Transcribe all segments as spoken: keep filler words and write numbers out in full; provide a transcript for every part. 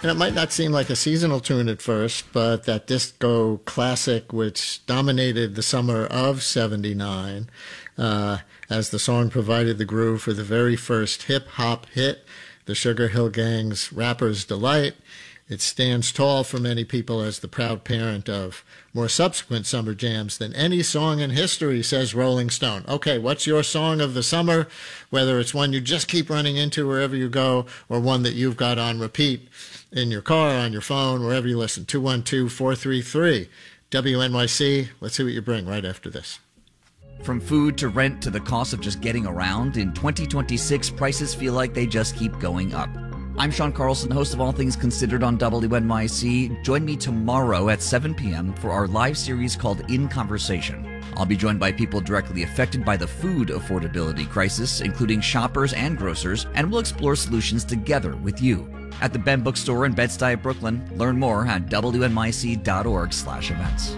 And it might not seem like a seasonal tune at first, but that disco classic which dominated the summer of seventy-nine, uh, as the song provided the groove for the very first hip-hop hit, the Sugar Hill Gang's Rapper's Delight. It stands tall for many people as the proud parent of more subsequent summer jams than any song in history, says Rolling Stone. Okay, what's your song of the summer? Whether it's one you just keep running into wherever you go, or one that you've got on repeat in your car, on your phone, wherever you listen. two one two, four three three, W N Y C. Let's see what you bring right after this. From food to rent to the cost of just getting around, in twenty twenty-six, prices feel like they just keep going up. I'm Sean Carlson, host of All Things Considered on W N Y C. Join me tomorrow at seven p.m. for our live series called In Conversation. I'll be joined by people directly affected by the food affordability crisis, including shoppers and grocers, and we'll explore solutions together with you. At the Ben Bookstore in Bed-Stuy, Brooklyn. Learn more at W N Y C dot org slash events.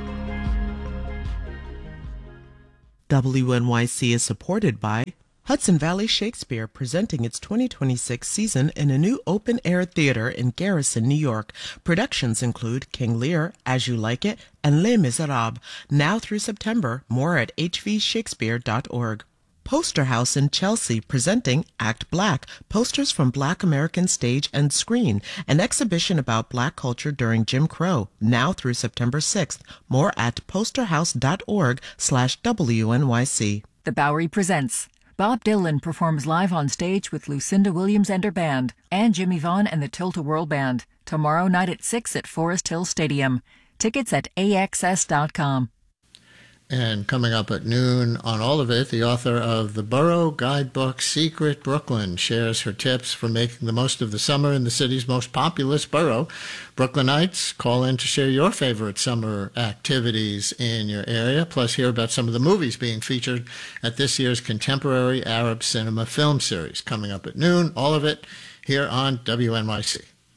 W N Y C is supported by Hudson Valley Shakespeare, presenting its twenty twenty-six season in a new open-air theater in Garrison, New York. Productions include King Lear, As You Like It, and Les Miserables. Now through September. More at h v shakespeare dot org. Poster House in Chelsea, presenting Act Black, posters from Black American stage and screen, an exhibition about Black culture during Jim Crow, now through September sixth. More at posterhouse dot org slash W N Y C. The Bowery presents. Bob Dylan performs live on stage with Lucinda Williams and her band, and Jimmy Vaughn and the Tilt-A-Whirl Band, tomorrow night at six at Forest Hill Stadium. Tickets at A X S dot com. And coming up at noon on all of it, the author of the Borough Guidebook, Secret Brooklyn, shares her tips for making the most of the summer in the city's most populous borough. Brooklynites, call in to share your favorite summer activities in your area, plus hear about some of the movies being featured at this year's Contemporary Arab Cinema Film Series. Coming up at noon, all of it here on W N Y C.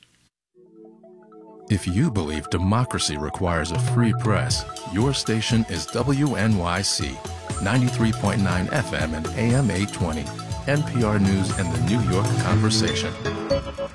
If you believe democracy requires a free press, your station is W N Y C, ninety-three point nine F M and A M eight twenty, N P R News and the New York Conversation.